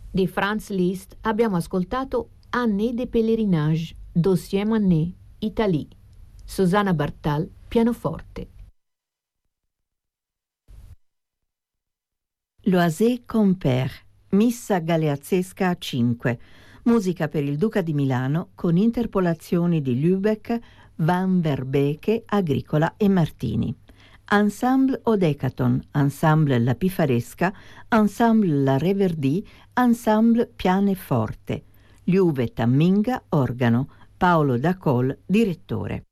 Di Franz Liszt abbiamo ascoltato Année de pèlerinage, deuxième année, Italie. Susanna Bartal, pianoforte. Loisé Compère, Missa Galeazzesca a 5, musica per il Duca di Milano con interpolazioni di Lübeck, Van Verbeke, Agricola e Martini. Ensemble Odecaton, Ensemble La Pifaresca, Ensemble La Reverdì, Ensemble Pianoforte. Liuve Tamminga, organo. Paolo Dacol, direttore.